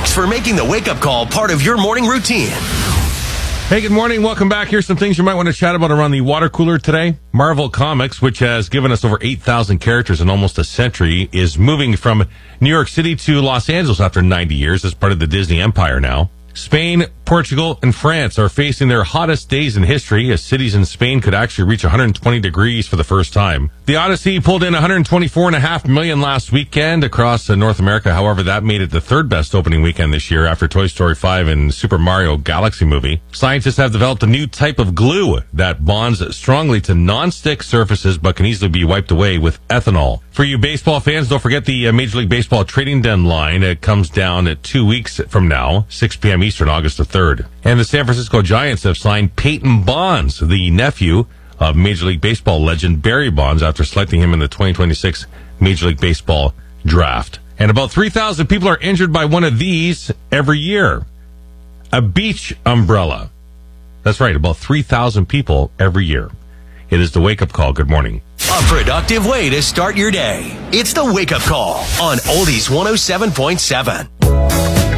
Thanks for making the wake-up call part of your morning routine. Hey, good morning. Welcome back. Here's some things you might want to chat about around the water cooler today. Marvel Comics, which has given us over 8,000 characters in almost a century, is moving from New York City to Los Angeles after 90 years as part of the Disney empire now. Spain, Portugal, and France are facing their hottest days in history as cities in Spain could actually reach 120 degrees for the first time. The Odyssey pulled in $124.5 million last weekend across North America. However, that made it the third best opening weekend this year after Toy Story 5 and Super Mario Galaxy Movie. Scientists have developed a new type of glue that bonds strongly to non-stick surfaces but can easily be wiped away with ethanol. For you baseball fans, don't forget the Major League Baseball trading deadline. It comes down at 2 weeks from now, 6 p.m. Eastern, August the 3rd. And the San Francisco Giants have signed Peyton Bonds, the nephew of Major League Baseball legend Barry Bonds, after selecting him in the 2026 Major League Baseball draft. And about 3,000 people are injured by one of these every year. A beach umbrella. That's right, about 3,000 people every year. It is the wake-up call. Good morning. A productive way to start your day. It's the wake-up call on Oldies 107.7.